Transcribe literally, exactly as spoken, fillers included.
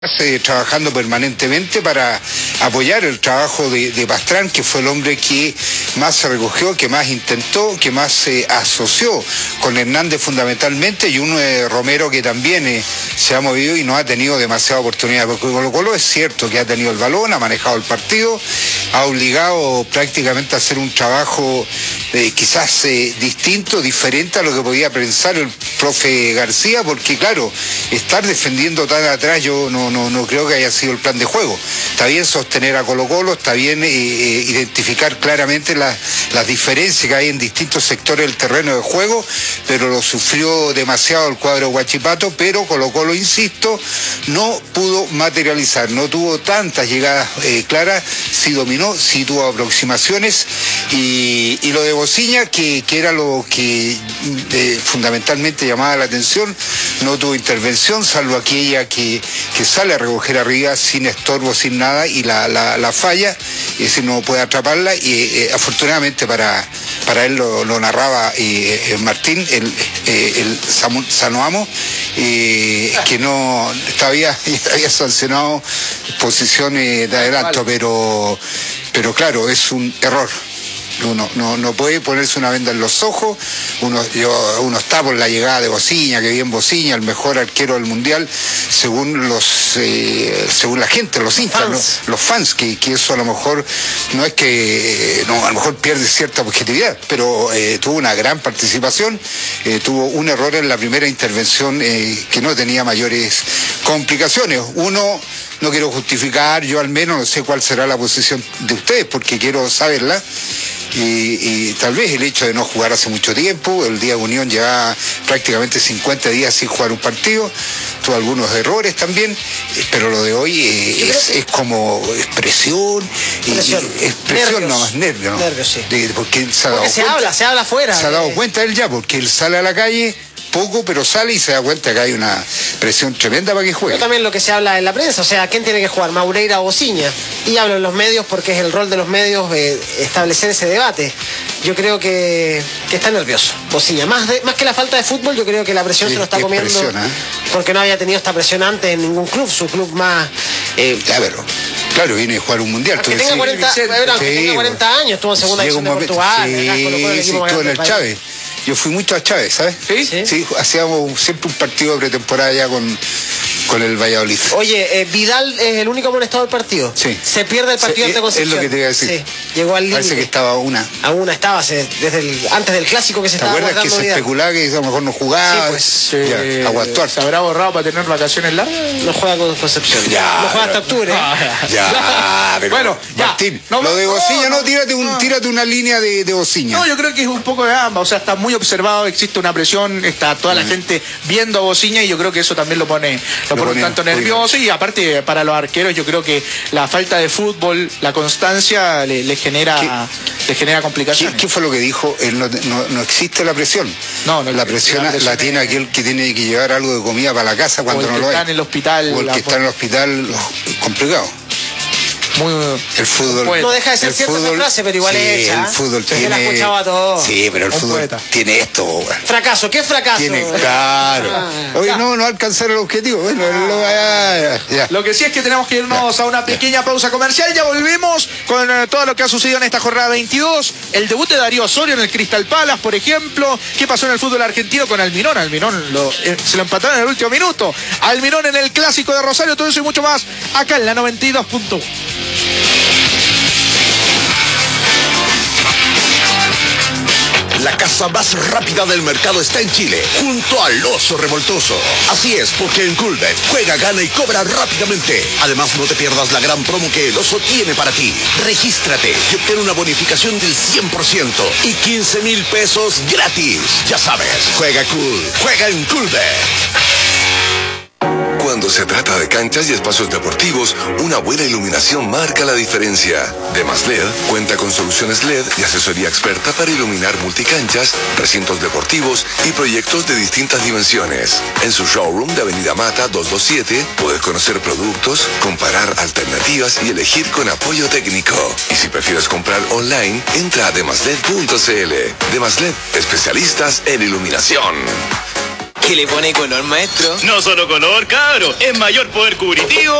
Eh, trabajando permanentemente para apoyar el trabajo de, de Pastrán, que fue el hombre que más se recogió, que más intentó, que más se asoció con Hernández fundamentalmente, y uno de Romero, que también eh, se ha movido y no ha tenido demasiada oportunidad, porque Colo Colo es cierto que ha tenido el balón, ha manejado el partido, ha obligado prácticamente a hacer un trabajo eh, quizás eh, distinto, diferente a lo que podía pensar el profe García, porque claro, estar defendiendo tan atrás yo no No, no creo que haya sido el plan de juego. Está bien sostener a Colo Colo, está bien eh, eh, identificar claramente la, las diferencias que hay en distintos sectores del terreno de juego, pero lo sufrió demasiado el cuadro Huachipato, pero Colo Colo, insisto, no pudo materializar, no tuvo tantas llegadas eh, claras, sí dominó, sí tuvo aproximaciones, y, y lo de Bociña, que, que era lo que eh, fundamentalmente llamaba la atención, no tuvo intervención, salvo aquella que, que sale a recoger arriba sin estorbo, sin nada, y la, la, la falla, y ese no puede atraparla, y eh, afortunadamente para, para él lo, lo narraba eh, Martín, el, eh, el Sanoamo, eh, que no todavía había sancionado posiciones de adelanto, pero, pero claro, es un error. Uno no, no puede ponerse una venda en los ojos. Uno, yo, uno está por la llegada de Bociña, que bien Bociña, el mejor arquero del mundial, según los eh, según la gente, los hinchas, ¿no? Los fans, que, que eso a lo mejor no es que, no, a lo mejor pierde cierta objetividad, pero eh, tuvo una gran participación, eh, tuvo un error en la primera intervención eh, que no tenía mayores complicaciones. Uno, no quiero justificar, yo al menos no sé cuál será la posición de ustedes, porque quiero saberla. Y, y tal vez el hecho de no jugar hace mucho tiempo, el día de Unión llevaba prácticamente cincuenta días sin jugar un partido, tuvo algunos errores también, pero lo de hoy eh, es, es como expresión, y, presión, y expresión, no más nervios, ¿no? Nervios, sí. De, porque él se ha dado porque se cuenta, habla, se habla afuera. Se ha dado cuenta él ya, porque él sale a la calle poco, pero sale y se da cuenta que hay una presión tremenda para que juegue. Pero también lo que se habla en la prensa, o sea, ¿quién tiene que jugar? Maureira o Bociña. Y hablo en los medios porque es el rol de los medios eh, establecer ese debate. Yo creo que, que está nervioso Bociña. Más, de, más que la falta de fútbol, yo creo que la presión sí, se lo está comiendo. Presión, ¿eh? Porque no había tenido esta presión antes en ningún club, su club más... Eh, claro, claro, viene a jugar un mundial. Aunque tenga cuarenta, sí, bueno, aunque tenga cuarenta años, estuvo en segunda división de Portugal. Sí, acá, colocó el equipo sí, estuvo en el Chávez. Yo fui mucho a Chávez, ¿sabes? Sí, sí. Sí, hacíamos siempre un partido de pretemporada ya con, con el Valladolid. Oye, eh, Vidal es el único amonestado del partido. Sí. Se pierde el partido ante Concepción. Es lo que te iba a decir. Sí. Llegó al límite. Parece que estaba a una. A una estaba, se, desde el, antes del clásico que se ¿Te estaba acuerdas que se Vidal? especulaba que a lo mejor no jugaba? Sí, pues. Sí, ya, aguantó. ¿Se habrá borrado para tener vacaciones largas? No juega con Concepción. Ya, no juega hasta octubre. Ya, ya pero bueno, ya. Martín, no, lo de Bociña, no, no, tírate, un, no. tírate una línea de, de Bociña. No, yo creo que es un poco de ambas, o sea, está muy observado, existe una presión, está toda la mm. gente viendo a Bociña, y yo creo que eso también lo pone, lo lo pone un tanto nervioso, y aparte para los arqueros yo creo que la falta de fútbol, la constancia le, le genera le genera complicaciones. ¿Qué, ¿Qué fue lo que dijo? Él no, no, no existe la presión. No, no la presión la, presión la tiene aquel que tiene que llevar algo de comida para la casa cuando no lo hay. O el que está en el hospital. O el que está en el hospital, complicado. Muy, el fútbol poeta. No deja de ser cierta fútbol, esa frase, pero igual sí, es hecha. El fútbol se tiene. la escuchaba todo. Sí, pero el un fútbol poeta. Tiene esto. Bueno. Fracaso, ¿qué fracaso? Tiene, claro. Ah, Oye, ya. no, no alcanzar el objetivo. Bueno, ah. lo, ya, ya. lo que sí es que tenemos que irnos ya. a una pequeña ya. pausa comercial. Ya volvemos con uh, todo lo que ha sucedido en esta jornada veintidós. El debut de Darío Osorio en el Crystal Palace, por ejemplo. ¿Qué pasó en el fútbol argentino con Almirón? Almirón lo, eh, se lo empataron en el último minuto. Almirón en el Clásico de Rosario. Todo eso y mucho más acá en la noventa y dos punto uno. La casa más rápida del mercado está en Chile, junto al Oso Revoltoso. Así es, porque en Coolbet juega, gana y cobra rápidamente. Además, no te pierdas la gran promo que el Oso tiene para ti. Regístrate y obtén una bonificación del cien por ciento y quince mil pesos gratis. Ya sabes, juega cool, juega en Coolbet. Cuando se trata de canchas y espacios deportivos, una buena iluminación marca la diferencia. Demas L E D cuenta con soluciones L E D y asesoría experta para iluminar multicanchas, recintos deportivos y proyectos de distintas dimensiones. En su showroom de Avenida Mata doscientos veintisiete puedes conocer productos, comparar alternativas y elegir con apoyo técnico. Y si prefieres comprar online, entra a demas led punto c l. Demas L E D, especialistas en iluminación. ¿Qué le pone color, maestro? No solo color, cabro, es mayor poder cubritivo